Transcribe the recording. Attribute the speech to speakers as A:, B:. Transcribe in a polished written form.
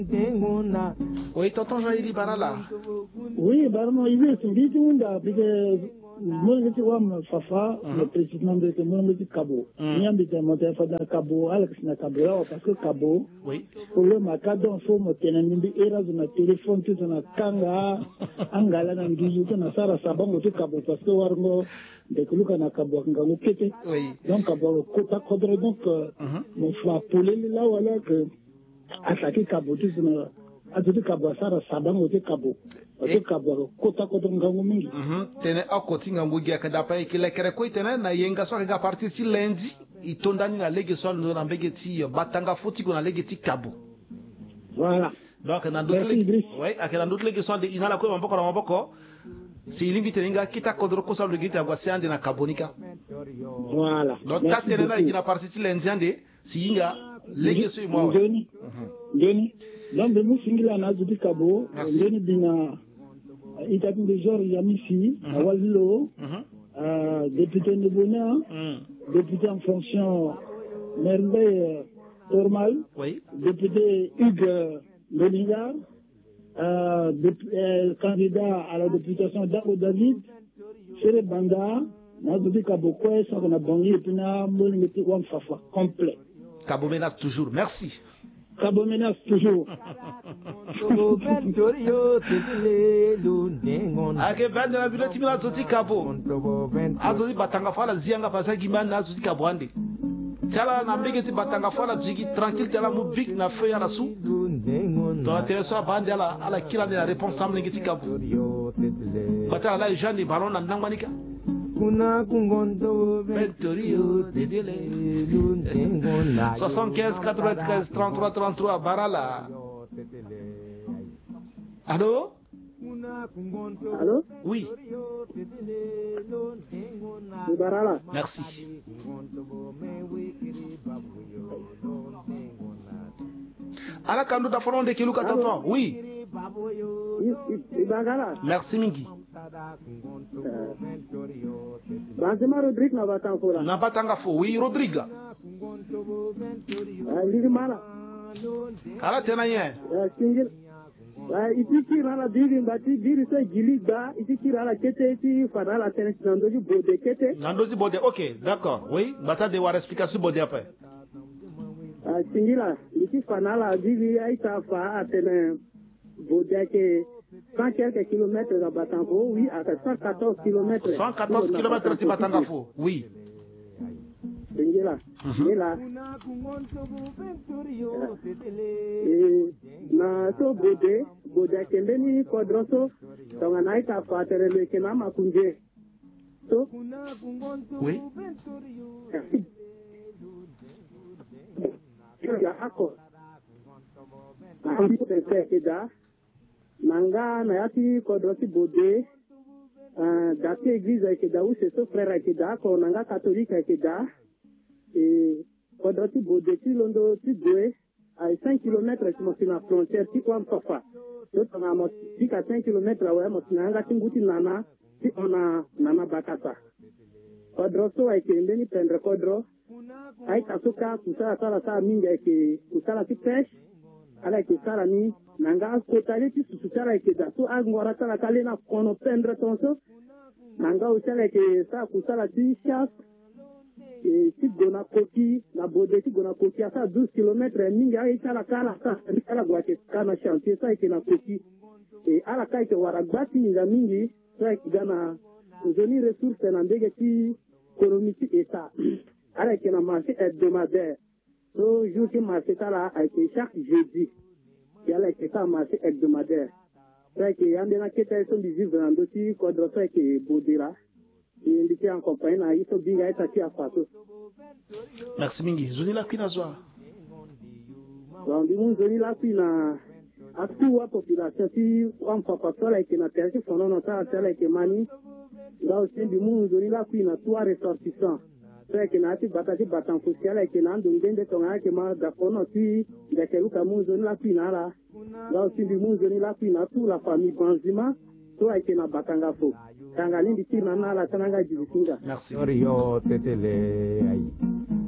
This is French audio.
A: Oui, tonton Jean-Élie Barala.
B: Oui, Barama, il est sur l'Itunda, parce que moi, je suis Fafa, le président de mon petit Cabo. Il y a un petit monté à Cabo, Alex na Cabo, parce que Cabo, pour le Macadon, faut me tenir une era de ma téléphone, tout na Kanga, Angala, Nangizu, na Sara Sabang, au Cabo, parce que Warmo, de Kuluka na Cabo, Ngamo Kete. Donc, Cabo, Kota Kodre, donc, mon frère Poulet, là, voilà, que, attaquer Cabo, tout na. Atuti kabwa sara sabang ote kabo kabwa kota ngango mingi
A: tene akoti ngango gia kada pa ikile kere ko tene na yenga so ga partir ti lundi itondani na lege so no na mbegeti batanga foti ko na legeti kabo
B: voilà
A: donc na d'autres lege ouais akela d'autres lege so de inala ko maboko si ilimbi tene nga kita kodro ko sa legeti agwa siande na kabonika
B: voilà
A: donc ta tene na ina partir ti lundi ande si inga lege so mo
B: Joni donc de musingila na zuti kabo ndeni bina itatu de jour yamisi awalilo député de Bouna député en fonction Merveille normal député Hugues Benigar candidat à la députation d'Abo David Sere Banda na zuti kabo quoi ça na bangi pina molingeti wan fafa complet
A: Cabo menace toujours merci.
B: Cabo menace toujours.
A: Ake bande na biloti mina zoti Cabo. Azoti batanga fala zianga pasa gimana azoti Cabo ande. Tala na mbegeti batanga fala jigi tranquille tala mu big na feu ya rasu. Dans la télé sur bande ala kila de la réponse sam ngeti Cabo. Batala la jani ballon na nangmanika. Ventorio Dedele 75 93 33 33 Barala. Allô?
B: Allô?
A: Oui.
B: Barala.
A: Merci. Ala kandu da folon de kiluka tonton. Oui. Merci Mingi.
B: Benzema Rodrigue na batanga
A: na batanga fo oui Rodrigue
B: Ligmala
A: ala tena ye
B: singil itiki rala diri mbati diri so giliga itiki rala kete iti fadala tena nandoji bode kete
A: nandoji bode ok d'accord oui bata de war explication bode après
B: singila iti fanala diri aita fa atene bode ke 100 quelques kilomètres à Batango, oui, à 114 kilomètres.
A: 114 kilomètres de Batangafo, oui.
B: C'est là. Et là. Na so bode kembeni kodroso, donc on a été à faire le kenama kunje. So.
A: Oui.
B: Ya ako. Nanga na yati kodrosi bode dati église ekeda ou c'est so frère ekeda ko nanga catholique ekeda et kodrosi bode ti londo ti doe à 5 km ti na frontière ti kwa mtofa to na mo ti ka 5 km wa mo nanga tinguti nana ti ona nana bakasa kodroso ekende ni prendre kodro ai kasuka kusala sala sa minga ke kusala ti pêche ala ke sala ni nanga kotale ti susutara ke da so agora tala kale na kono pendre tonso nanga usala ke sa kusala ti chas e ti gona koki na bode ti gona koki asa 12 km mingi ai sala kala kala gwa ke kana chantier sa ke na koki e ala kai ke wara gbati nga mingi sa ke gana zoni ressources na ndege ti économique eta ala ke na marché hebdomadaire so jour qui marché tala a été chaque jeudi il y a la qui ça marché hebdomadaire c'est que yande na kete so vivre dans dossier kodro c'est que bodira et il était en compagnie na iso binga eta ti afaso
A: merci mingi zoni la kwina zwa
B: donc mun zoni la kwina atu wa population ti on papa to la qui na terre fono no ta tele que mani là aussi du mun zoni la kwina toi ressortissant c'est que na ti batati batan social que na ndungende to ngake ma da kono ti de que luka munzo ni la kwina la là aussi du munzo ni la kwina toute la famille Benzema to ai que na batanga fo tanga lindi ti na la tananga jibisinga
A: merci
C: Orio tetele ai